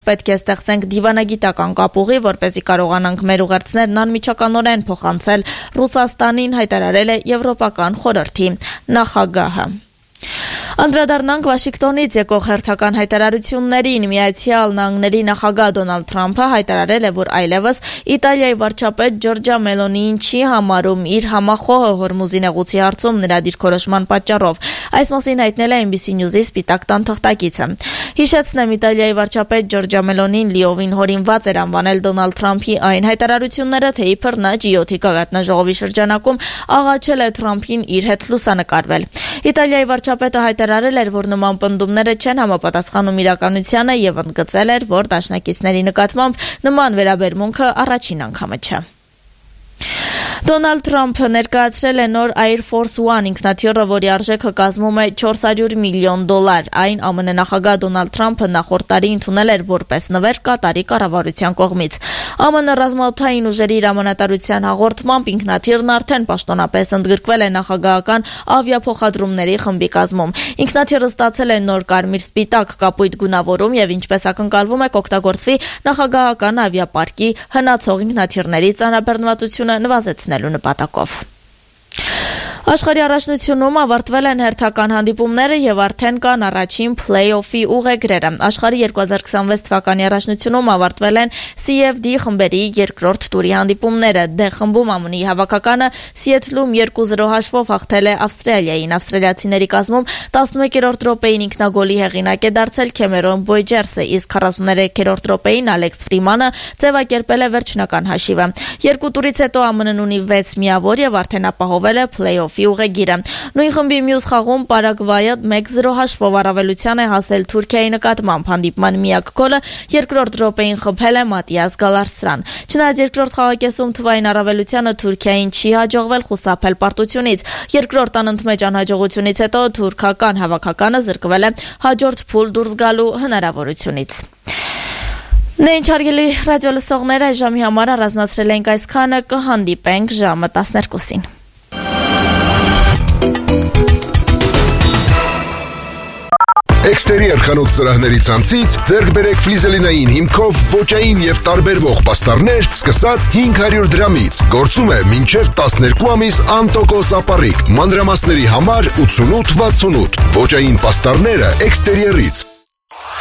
պետք է ստեղծենք դիվանագիտական կապուղի, որպեսզի կարողանանք մեր ուղերձներն անմիջականորեն փոխանցել Ռուսաստանին, հայտարարել է Եվրոպական խորհրդի նախագահը։ Անդրադառնանք Վաշինգտոնից եկող հերթական հայտարարություններին։ Միացյալ Նահանգների նախագահ Դոնալդ Թրամփը հայտարարել է, որ այլևս Իտալիայի վարչապետ Ջորջա Մելոնիին չի համարում իր համախոհը Հորմուզի նեղուցի հարցում նրա դիրքորոշման պատճառով։ Այս մասին հայտնել է NBC News-ի Սպիտակ տան թղթակիցը։ Հիշեցնեմ, Իտալիայի վարչապետ Ջորջա Մելոնին լիովին հորինված էր անվանել Դոնալդ Թրամփի այն հայտարարությունները, թե իբր նա G7-ի գագաթնաժողովի շրջանակում աղաչել է Թրամփին իր հետ լուսանկարվել։ Իտալիայի վարչապետը հայտարարել էր, որ նման պնդումները չեն համապատասխանում իրականությանը եւ ընդգծել էր, որ դաշնակիցների նկատմամբ նման վերաբերմունքը առաջին անգամը չէ։ Դոնալդ Թրամփը ներկայացրել է նոր Air Force One ինքնաթիռը, որի արժեքը կազմում է $400 միլիոն։ Այն ԱՄՆ նախագահ Դոնալդ Թրամփը նախորդ տարի ընդունել էր որպես նվեր Կատարի կառավարության կողմից։ ԱՄՆ ռազմաօդային ուժերի հրամանատարության հաղորդմամբ ինքնաթիռն արդեն պաշտոնապես ընդգրկվել է նախագահական ավիափոխադրումների խմբի կազմում։ Ինքնաթիռը ստացել է նոր կարմիր սպիտակ կապույտ գունավորում եւ ինչպես ակնկալվում է կօգտագործվի նախագահական ավիապարկի հնացող ինքնաթիռների ծանրաբեռնվածությունը նվազեցնելու նպատակով։ Աշխարհի առաջնությունում ավարտվել են հերթական հանդիպումները եւ արդեն կան առաջին play-off-ի ուղեգրերը։ Աշխարհի 2026 թվականի առաջնությունում ավարտվել են CFD խմբերի երկրորդ տուրի հանդիպումները։ D խմբում ԱՄՆ-ի հավաքականը Սիեթլում 2-0 հաշվով հաղթել է Ավստրալիային։ Ավստրալիացիների կազմում 11-րդ րոպեին ինքնագոլի հեղինակ է դարձել Քեմերոն Բոյջերսը, իսկ 43-րդ րոպեին Ալեքս Ֆրիմանը ձևակերպել է վերջնական հաշիվը։ Երկու տուրից հետո ԱՄՆ-ն ունի 6 միավոր եւ արդեն ապահովել է play-off-ի ուղեգիրը։ Նույն խմբի մյուս խաղում Պարագվայը 1-0 հաշվով առավելության է հասել Թուրքիայի նկատմամբ։ Հանդիպման միակ գոլը երկրորդ րոպեին խփել է Մատիաս Գալարսրան։ Չնայած երկրորդ խաղակեսում թվային առավելությանը Թուրքիային չի հաջողվել խուսափել պարտությունից։ Երկրորդ անընդմեջ անհաջողությունից հետո թուրքական հավաքականը զրկվել է հաջորդ փուլ դուրս գալու հնարավորությունից։ Ինչ հարգելի ռադիո լսողներ, այս ժամի համար առանձնացրել ենք այսքանը, կհանդիպենք ժամը 12-ին։ Էքստերիեր խանութ սրահների ցանցից ձեռք բերեք ֆլիզելինային հիմքով ոճային եւ տարբերվող պաստառներ սկսած 500 դրամից։ Գործում է մինչև 12 ամիս անտոկոս ապառիկ։ Մանրամասների համար 8868։ Ոճային պաստառները Էքստերիերից։